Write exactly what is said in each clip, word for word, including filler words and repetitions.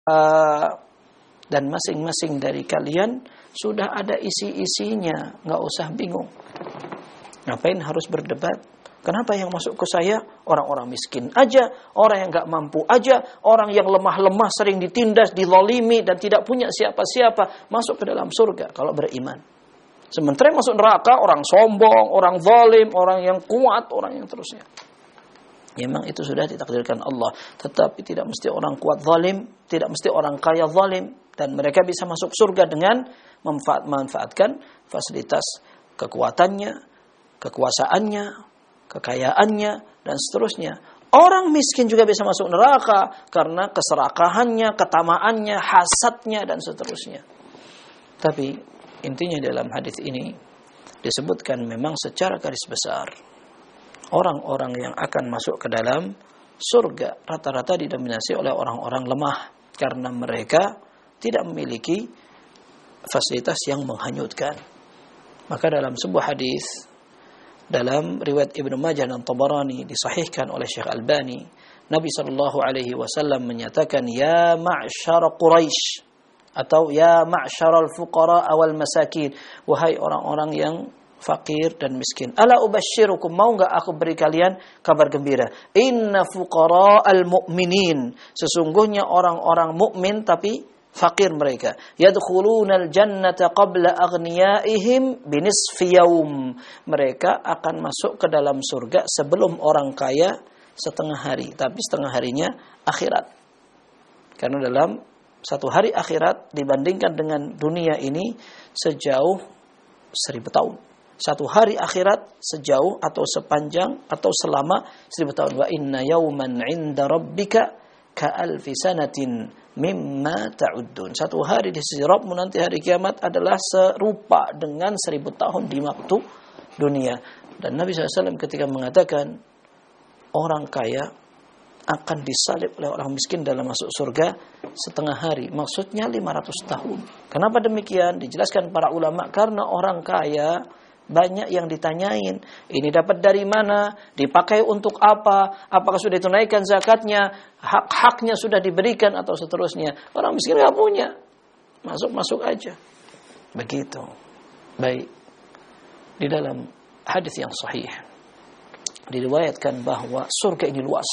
uh, dan masing-masing dari kalian sudah ada isi-isinya, nggak usah bingung. Ngapain harus berdebat? Kenapa yang masuk ke saya orang-orang miskin aja, orang yang nggak mampu aja, orang yang lemah-lemah sering ditindas, dilolimi dan tidak punya siapa-siapa masuk ke dalam surga kalau beriman. Sementara yang masuk neraka orang sombong, orang zalim, orang yang kuat, orang yang terusnya. Memang itu sudah ditakdirkan Allah. Tetapi tidak mesti orang kuat zalim, tidak mesti orang kaya zalim, dan mereka bisa masuk surga dengan memanfaat, memanfaatkan fasilitas kekuatannya, kekuasaannya, kekayaannya, dan seterusnya. Orang miskin juga bisa masuk neraka karena keserakahannya, ketamaannya, hasadnya, dan seterusnya. Tapi intinya dalam hadis ini disebutkan memang secara garis besar orang-orang yang akan masuk ke dalam surga rata-rata didominasi oleh orang-orang lemah karena mereka tidak memiliki fasilitas yang menghanyutkan. Maka dalam sebuah hadis dalam riwayat Ibnu Majah dan Tabarani disahihkan oleh Syekh Albani, Nabi sallallahu alaihi wasallam menyatakan, ya ma'syar Quraisy atau ya ma'syaral fuqara wal masakin, wahai orang-orang yang fakir dan miskin, ala ubasyirukum, mau enggak aku beri kalian kabar gembira, inna fuqara al mu'minin, sesungguhnya orang-orang mukmin tapi fakir mereka, yadkhulunal jannata qabla aghniyaihim binisfi yaum, mereka akan masuk ke dalam surga sebelum orang kaya setengah hari, tapi setengah harinya akhirat. Karena dalam satu hari akhirat dibandingkan dengan dunia ini sejauh seribu tahun. Satu hari akhirat sejauh atau sepanjang atau selama seribu tahun. Wa inna yawman 'inda rabbika ka'alfi sanatin mimma ta'uddun. Satu hari di sisi Rabbmu nanti hari kiamat adalah serupa dengan seribu tahun di waktu dunia. Dan Nabi shallallahu alaihi wasallam ketika mengatakan orang kaya akan disalib oleh orang miskin dalam masuk surga setengah hari, maksudnya lima ratus tahun. Kenapa demikian? Dijelaskan para ulama, karena orang kaya banyak yang ditanyain, ini dapat dari mana, dipakai untuk apa, apakah sudah ditunaikan zakatnya, hak-haknya sudah diberikan atau seterusnya. Orang miskin nggak punya, masuk-masuk aja. Begitu. Baik. Di dalam hadis yang sahih diriwayatkan bahwa surga ini luas.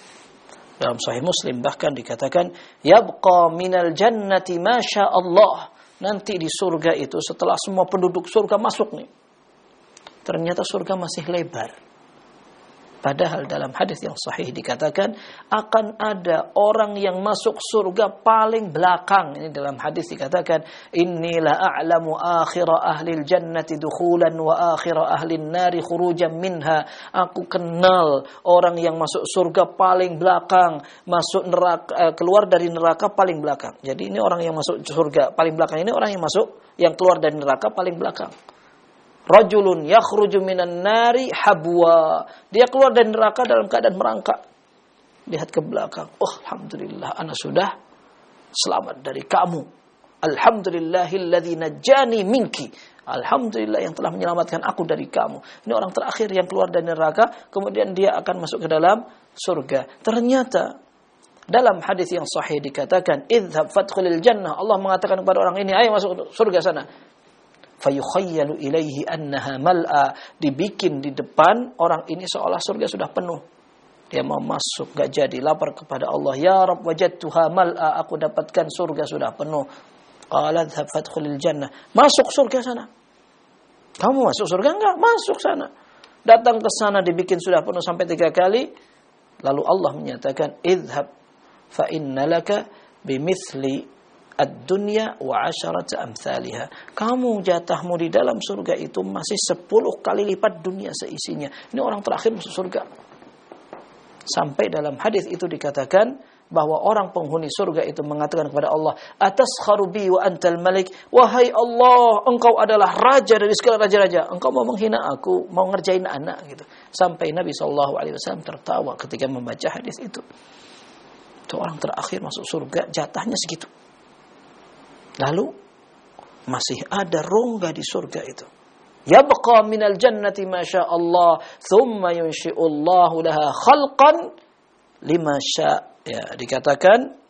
Dalam Sahih Muslim bahkan dikatakan, yabqa minal jannati ma syaa Allah. Nanti di surga itu setelah semua penduduk surga masuk nih, ternyata surga masih lebar. Padahal dalam hadis yang sahih dikatakan akan ada orang yang masuk surga paling belakang. Ini dalam hadis dikatakan, inni la a'lamu akhira ahlil jannati dukhulan wa akhira ahlin nari khurujan minha. Aku kenal orang yang masuk surga paling belakang, masuk neraka, keluar dari neraka paling belakang. Jadi ini orang yang masuk surga paling belakang, ini orang yang masuk, yang keluar dari neraka paling belakang. Rajulun yakhruju minan nari habwa. Dia keluar dari neraka dalam keadaan merangkak. Lihat ke belakang. Oh, alhamdulillah, ana sudah selamat dari kamu. Alhamdulillahilladzi najjani minki. Alhamdulillah yang telah menyelamatkan aku dari kamu. Ini orang terakhir yang keluar dari neraka, kemudian dia akan masuk ke dalam surga. Ternyata dalam hadis yang sahih dikatakan, idhab fadkhulil jannah. Allah mengatakan kepada orang ini, ayo masuk surga sana. Fayukhayyalu ilaihi annaha mal'a, dibikin di depan orang ini seolah surga sudah penuh. Dia mau masuk, enggak jadi, lapar kepada Allah, ya Rabb wajadtuha mal'a, aku dapatkan surga sudah penuh. Qala dhhab fadkhulil jannah, masuk surga sana. Kamu masuk surga enggak? Masuk sana. Datang ke sana dibikin sudah penuh sampai tiga kali. Lalu Allah menyatakan, idhhab fa innalaka bimithli ad-dunya wa asharat amthaliha. Kamu jatahmu di dalam surga itu masih sepuluh kali lipat dunia seisinya. Ini orang terakhir masuk surga. Sampai dalam hadis itu dikatakan bahwa orang penghuni surga itu mengatakan kepada Allah, ataskharu bi wa antal malik, wahai Allah, engkau adalah raja dari segala raja-raja, engkau mau menghina aku, mau ngerjain anak gitu. Sampai Nabi sallallahu alaihi wasallam tertawa ketika membaca hadis itu. Itu orang terakhir masuk surga, jatahnya segitu. Lalu masih ada rongga di surga itu. Yabqa minal jannati ma syaa Allah, thumma yunshi'u Allahu laha khalqan lima syaa. Ya, dikatakan